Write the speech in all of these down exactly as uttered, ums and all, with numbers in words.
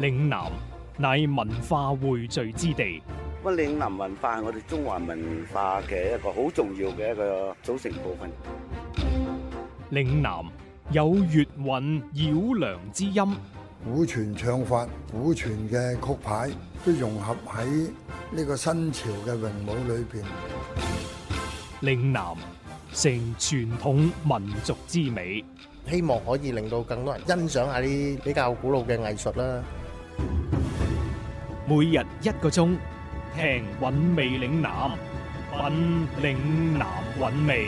嶺南乃文化匯聚之地。 咁嶺南文化係我哋中華文化嘅一個好重要嘅一個組成部分。 嶺南有粵韻繞梁之音， 古傳唱法、古傳嘅曲牌都融合喺呢個新潮嘅詠舞裏邊。 嶺南成傳統民族之美， 希望可以令到更多人欣賞下啲比較古老嘅藝術啦。 每日一個鐘，聽韻味嶺南，品嶺南韻味。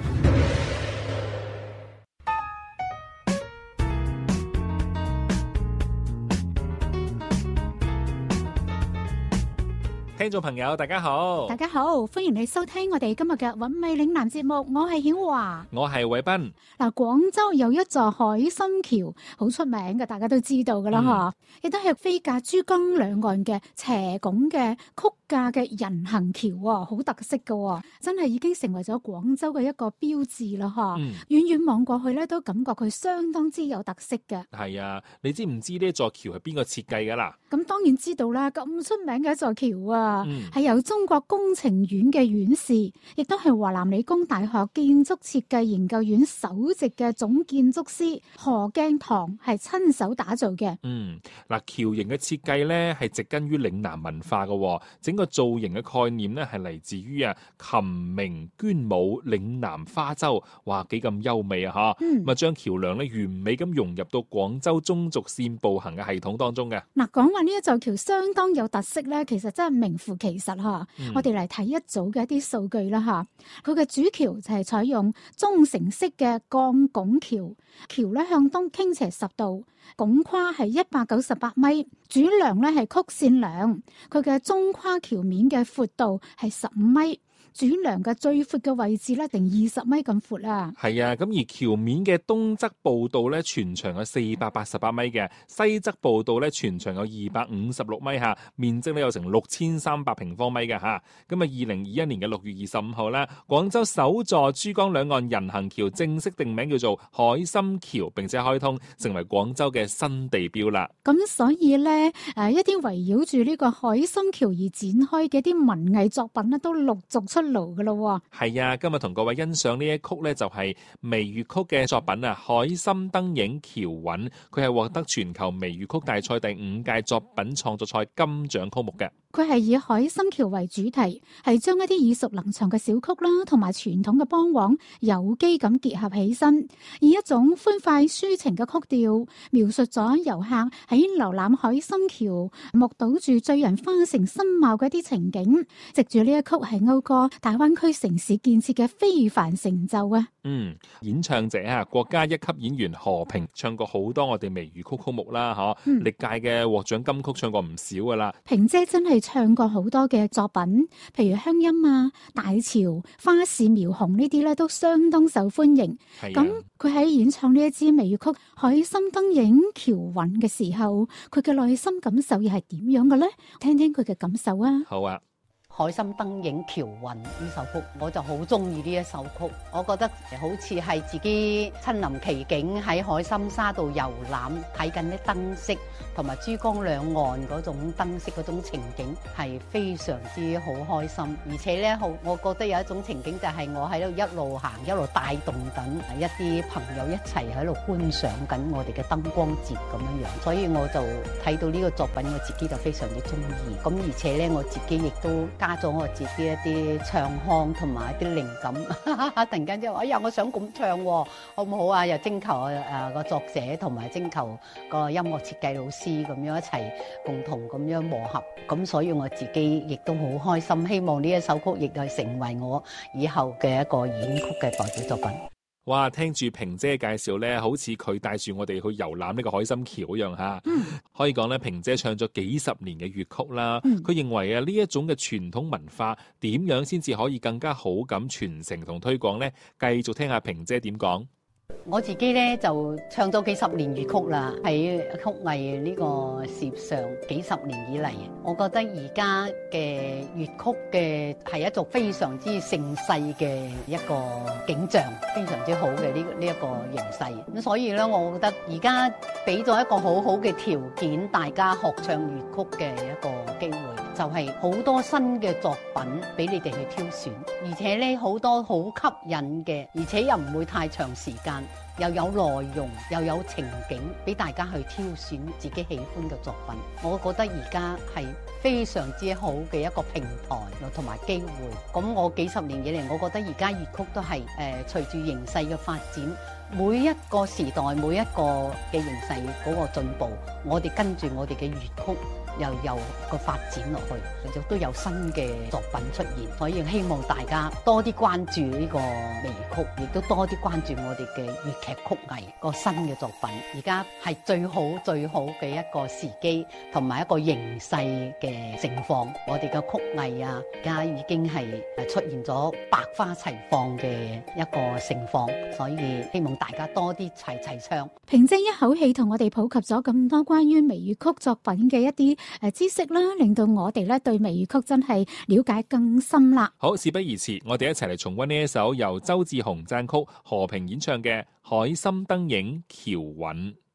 聽眾朋友大家好， 大家好，歡迎你收聽我哋今日嘅韻味嶺南節目，我係曉華， 我係偉斌。 嗱，廣州有一座海心橋，好出名嘅，大家都知道噶啦嗬，亦都係飛隔珠江兩岸嘅斜拱嘅曲架嘅人行橋啊，好特色噶，真係已經成為咗廣州嘅一個標誌啦嗬。嗯、遠遠望過去咧，都感覺佢相當之有特色嘅。 係啊，你知唔知呢座橋係邊個設計噶啦？ 咁當然知道啦，咁出名嘅一座橋啊！係、嗯、由中國工程院嘅院士，亦都係華南理工大學建築設計研究院首席嘅總建築師何鏡堂係親手打造嘅。嗯，嗱， 橋形嘅設計咧係植根於嶺南文化嘅，整個造型嘅概念咧係嚟自於啊琴鳴絹舞嶺南花洲，哇，幾咁優美啊吓！咁啊將橋梁咧完美咁融入到廣州中軸線步行嘅系統當中嘅。 嗱，講話呢一座橋相當有特色咧，其實真係名副其實吓，嗯、我哋嚟睇一組嘅一啲數據啦吓。佢嘅主橋就係採用中承式嘅鋼拱橋，橋咧向東傾斜十度，拱跨係一百九十八米，主梁咧係曲線梁，佢嘅中跨橋面嘅闊度係十五米。主梁嘅最闊嘅位置咧，定二十米咁闊啊！ 係啊，咁而橋面嘅東側步道咧，全長有四百八十八米嘅；西側步道咧，全長有二百五十六米吓，面積咧有成六千三百平方米嘅吓。咁啊，二零二一年嘅六月二十五號咧，廣州首座珠江兩岸人行橋正式定名叫做海心橋，並且開通，成為廣州嘅新地標啦。 咁所以咧，誒，一啲圍繞住呢個海心橋而展開嘅一啲文藝作品咧，都陸續出爐噶咯。 係啊，今日同各位欣賞呢一曲咧，就係微粵曲嘅作品啊，《海心燈影橋韻》，佢係獲得全球微粵曲大賽第五屆作品創作賽金獎曲目嘅。 佢係以海心橋為主題，係將一啲耳熟能詳嘅小曲啦，同埋傳統嘅梆簧有機咁結合起身，以一種歡快抒情嘅曲調，描述咗遊客喺遊覽海心橋，目睹住醉人花城新貌嘅一啲情景。藉住呢一曲係謳歌大灣區城市建設嘅非凡成就啊！ 嗯，演唱者啊，國家一級演員何平唱過好多我哋微粵曲曲目啦，嗬、嗯，歷屆嘅獲獎金曲唱過唔少噶啦。 平姐真係唱過好多嘅作品，譬如鄉音啊、大潮、花市描紅呢啲咧，都相當受歡迎。咁佢喺演唱呢一支微粵曲《海心燈影橋韻》嘅時候，佢嘅內心感受又係點樣嘅咧？聽聽佢嘅感受啊！ 好啊。 海心燈影橋韻呢首曲，我就好中意呢一首曲。我覺得好似係自己親臨其境喺海心沙度遊覽，睇緊啲燈飾同埋珠江兩岸嗰種燈飾嗰種情景，係非常之好開心。而且咧，好我覺得有一種情景就係我喺度一路行一路帶動緊一啲朋友一齊喺度觀賞緊我哋嘅燈光節咁樣樣。所以我就睇到呢個作品，我自己就非常之中意。咁而且咧，我自己亦都加咗我自己一啲唱腔同埋一啲靈感，突然間之後，哎呀，我想咁唱喎，好唔好啊？又徵求誒個作者同埋徵求個音樂設計老師咁樣一齊共同咁樣磨合，咁所以我自己亦都好開心，希望呢一首曲亦係成為我以後嘅一個演曲嘅代表作品。 哇！聽住萍姐嘅介紹咧，好似佢帶住我哋去遊覽呢個海心橋一樣嚇。嗯、可以講咧，萍姐唱咗幾十年嘅粵曲啦。佢、嗯、認為啊，呢一種嘅傳統文化點樣先至可以更加好咁傳承同推廣呢？繼續聽下萍姐點講。 我自己咧就唱咗幾十年粵曲啦，喺曲藝呢個事業上幾十年以嚟，我覺得而家嘅粵曲嘅係一種非常之盛世嘅一個景象，非常之好嘅呢呢一個形勢。咁所以咧，我覺得而家俾咗一個好好嘅條件，大家學唱粵曲嘅一個機會，就係好多新嘅作品俾你哋去挑選，而且咧好多好吸引嘅，而且又唔會太長時間。又有內容，又有情景，俾大家去挑選自己喜歡嘅作品。我覺得而家係非常之好嘅一個平台同埋機會。咁我幾十年以嚟，我覺得而家粵曲都係誒、呃、隨住形勢嘅發展，每一個時代每一個嘅形勢嗰個進步，我哋跟住我哋嘅粵曲又有個發展落去，就都有新嘅作品出現。所以希望大家多啲關注呢個微曲，亦都多啲關注我哋嘅粵劇曲藝個新嘅作品。而家係最好最好嘅一個時機，同埋一個形勢嘅情況。我哋嘅曲藝啊，而家已經係誒出現咗百花齊放嘅一個情況，所以希望大家多啲齊齊唱。 平姐一口氣同我哋普及咗咁多關於微粵曲作品嘅一啲誒知識啦，令到我哋咧對微粵曲真係了解更深啦。 好，事不宜遲，我哋一齊嚟重溫呢一首由周志雄撰曲、何平演唱嘅《海心燈影橋韻》。